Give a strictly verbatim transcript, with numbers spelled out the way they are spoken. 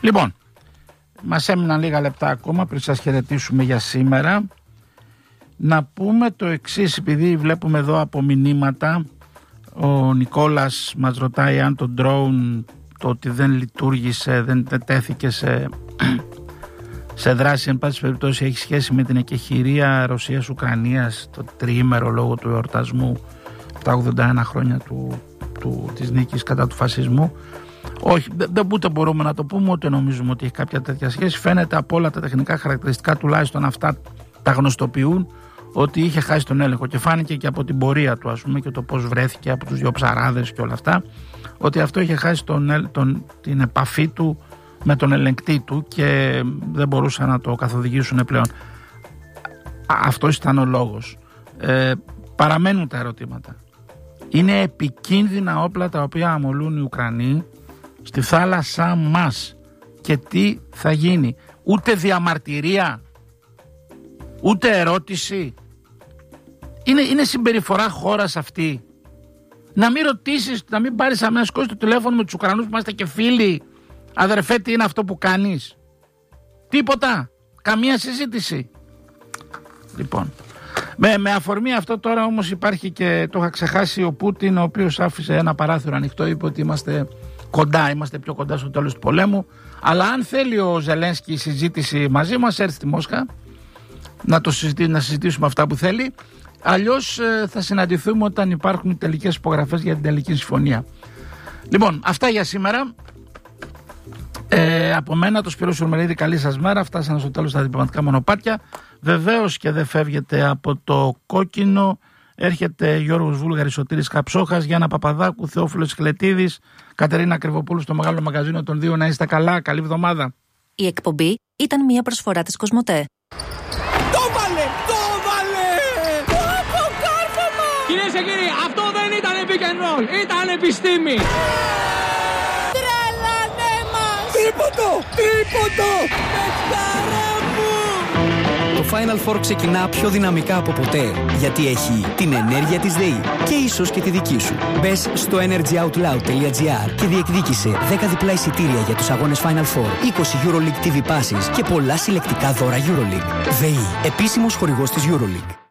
Λοιπόν, μας έμειναν λίγα λεπτά ακόμα πριν σας χαιρετήσουμε για σήμερα. Να πούμε το εξής, επειδή βλέπουμε εδώ από μηνύματα, ο Νικόλας μας ρωτάει αν το drone, το ότι δεν λειτουργήσε, δεν τέθηκε σε, σε δράση, εν πάση περιπτώσει έχει σχέση με την εκεχηρία Ρωσίας-Ουκρανίας, το τριήμερο λόγω του εορτασμού τα ογδόντα ένα χρόνια του, του, της νίκης κατά του φασισμού. Όχι, δεν ούτε μπορούμε να το πούμε, ούτε νομίζουμε ότι έχει κάποια τέτοια σχέση. Φαίνεται από όλα τα τεχνικά χαρακτηριστικά, τουλάχιστον αυτά τα γνωστοποιούν, ότι είχε χάσει τον έλεγχο, και φάνηκε και από την πορεία του, ας πούμε, και το πώς βρέθηκε από τους δύο ψαράδες και όλα αυτά, ότι αυτό είχε χάσει τον, τον, την επαφή του με τον ελεγκτή του και δεν μπορούσαν να το καθοδηγήσουν πλέον. Αυτός ήταν ο λόγος. Ε, παραμένουν τα ερωτήματα. Είναι επικίνδυνα όπλα τα οποία αμολούν οι Ουκρανοί στη θάλασσά μας, και τι θα γίνει? Ούτε διαμαρτυρία, ούτε ερώτηση. Είναι, είναι συμπεριφορά χώρας αυτή? Να μην ρωτήσεις, να μην πάρεις αμέσως, σηκώσεις το τηλέφωνο με τους Ουκρανούς που είμαστε και φίλοι, αδερφέ, τι είναι αυτό που κάνεις? Τίποτα, καμία συζήτηση. Λοιπόν, με, με αφορμή αυτό τώρα όμως υπάρχει και, το είχα ξεχάσει, ο Πούτιν, ο οποίος άφησε ένα παράθυρο ανοιχτό, είπε ότι είμαστε κοντά, είμαστε πιο κοντά στο τέλος του πολέμου, αλλά αν θέλει ο Ζελένσκι συζήτηση μαζί μας, έρθει στη Μόσχα να, το συζητή, να συζητήσουμε αυτά που θέλει. Αλλιώς ε, θα συναντηθούμε όταν υπάρχουν οι τελικές υπογραφές για την τελική συμφωνία. Λοιπόν, αυτά για σήμερα. Ε, από μένα, το Σπύρο Σουρμελίδη, καλή σας μέρα. Φτάσαμε στο τέλος τα διπλωματικά μονοπάτια. Βεβαίως και δεν φεύγετε από το κόκκινο. Έρχεται Γιώργος Βούλγαρης, Σωτήρης Καψόχας, Γιάννα Παπαδάκου, Θεόφιλος Χλετίδης, Κατερίνα Κρυβοπούλου στο μεγάλο μαγαζίνο των δύο. Να είστε καλά, καλή εβδομάδα. Η εκπομπή ήταν μια προσφορά της Κοσμοτέ. Το βάλε! Το βάλε! Το κάρφωμα! Κυρίες και κύριοι, αυτό δεν ήταν pick and roll, ήταν επιστήμη! Τρελανέ μας! Τρίποντο! Τρίποντο! Πεχτάρα μου! Το Final Four ξεκινά πιο δυναμικά από ποτέ, γιατί έχει την ενέργεια της ΔΕΗ και ίσως και τη δική σου. Μπες στο energyoutloud τελεία gr και διεκδίκησε δέκα διπλά εισιτήρια για τους αγώνες Final Four, είκοσι EuroLeague τι βι Passes και πολλά συλλεκτικά δώρα EuroLeague. ΔΕΗ, επίσημος χορηγός της EuroLeague.